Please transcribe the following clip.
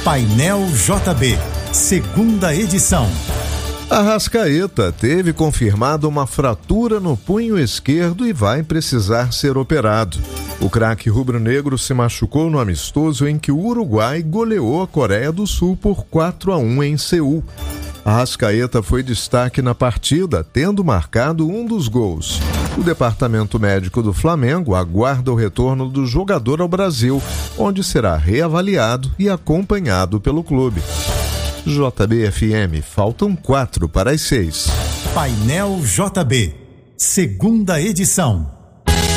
Painel JB, segunda edição. Arrascaeta teve confirmado uma fratura no punho esquerdo e vai precisar ser operado. O craque rubro-negro se machucou no amistoso em que o Uruguai goleou a Coreia do Sul por 4-1 em Seul. Arrascaeta foi destaque na partida, tendo marcado um dos gols. O departamento médico do Flamengo aguarda o retorno do jogador ao Brasil, onde será reavaliado e acompanhado pelo clube. JB-FM, faltam 4 para as 6. Painel JB, segunda edição.